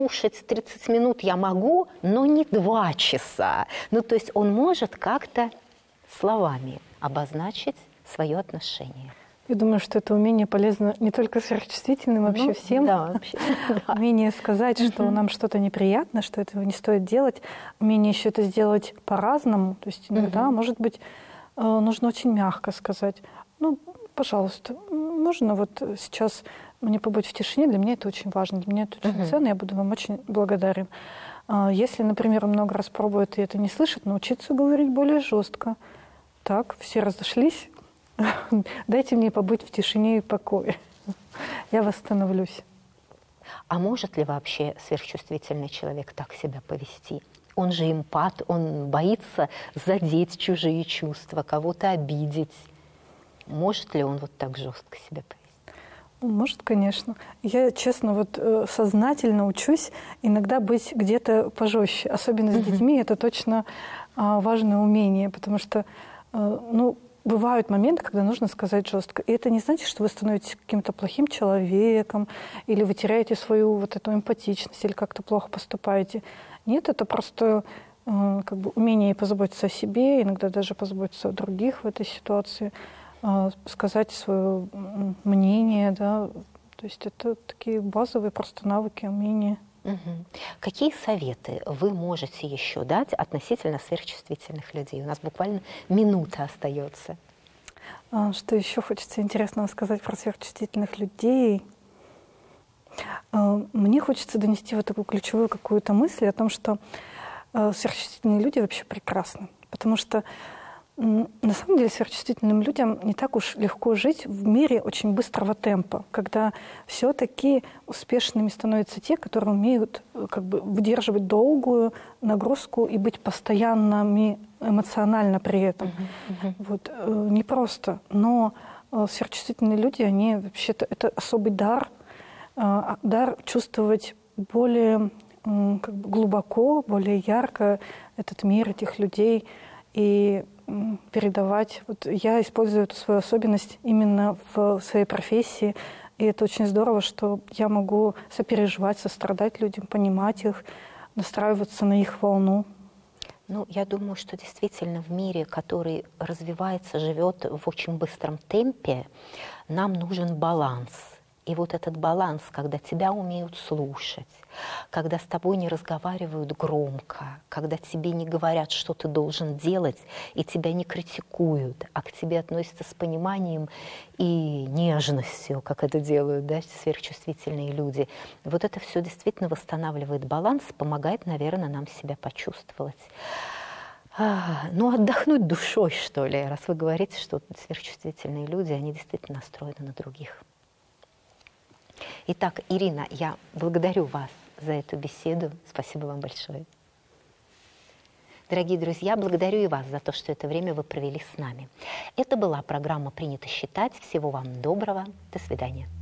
слушать 30 минут я могу, но не 2 часа. Ну, то есть он может как-то словами обозначить свое отношение. Я думаю, что это умение полезно не только сверхчувствительным, вообще всем. Да, вообще. Да. Умение сказать, что нам что-то неприятно, что этого не стоит делать. Умение еще это сделать по-разному. То есть иногда, может быть, нужно очень мягко сказать: ну, пожалуйста, можно вот сейчас мне побыть в тишине, для меня это очень важно, для меня это очень ценно, я буду вам очень благодарен. Если, например, он много раз пробует и это не слышит, научиться говорить более жестко. Так, все разошлись, дайте мне побыть в тишине и покое, я восстановлюсь. А может ли вообще сверхчувствительный человек так себя повести? Он же эмпат, он боится задеть чужие чувства, кого-то обидеть. Может ли он вот так жестко себя повести? Может, конечно. Я, честно, вот сознательно учусь иногда быть где-то пожестче. Особенно с детьми это точно важное умение, потому что, ну, бывают моменты, когда нужно сказать жестко. И это не значит, что вы становитесь каким-то плохим человеком, или вы теряете свою вот эту эмпатичность, или как-то плохо поступаете. Нет, это просто как бы умение позаботиться о себе, иногда даже позаботиться о других в этой ситуации, сказать свое мнение, да. То есть это такие базовые просто навыки, умения. Какие советы вы можете еще дать относительно сверхчувствительных людей? У нас буквально минута остается. Что еще хочется интересного сказать про сверхчувствительных людей? Мне хочется донести вот такую ключевую какую-то мысль о том, что сверхчувствительные люди вообще прекрасны. Потому что на самом деле сверхчувствительным людям не так уж легко жить в мире очень быстрого темпа, когда все-таки успешными становятся те, которые умеют как бы выдерживать долгую нагрузку и быть постоянными эмоционально при этом. Вот, непросто. Но сверхчувствительные люди, они вообще-то это особый дар, дар чувствовать более как бы глубоко, более ярко этот мир, этих людей и передавать. Вот я использую эту свою особенность именно в своей профессии, и это очень здорово, что я могу сопереживать, сострадать людям, понимать их, настраиваться на их волну. Ну, я думаю, что действительно в мире, который развивается, живет в очень быстром темпе, нам нужен баланс. И вот этот баланс, когда тебя умеют слушать, когда с тобой не разговаривают громко, когда тебе не говорят, что ты должен делать, и тебя не критикуют, а к тебе относятся с пониманием и нежностью, как это делают, да, сверхчувствительные люди. Вот это все действительно восстанавливает баланс, помогает, наверное, нам себя почувствовать. Ну, отдохнуть душой, что ли, раз вы говорите, что сверхчувствительные люди, они действительно настроены на других. Итак, Ирина, я благодарю вас за эту беседу. Спасибо вам большое. Дорогие друзья, благодарю и вас за то, что это время вы провели с нами. Это была программа «Принято считать». Всего вам доброго. До свидания.